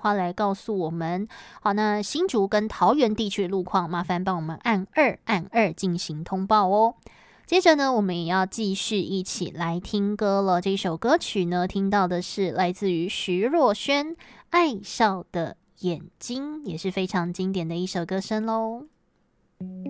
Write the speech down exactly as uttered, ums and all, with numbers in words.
话来告诉我们。好，那新竹跟桃园地区的路况，麻烦帮我们按二按二进行通报哦。接着呢，我们也要继续一起来听歌了。这首歌曲呢，听到的是来自于徐若瑄《爱笑的眼睛》，也是非常经典的一首歌声喽。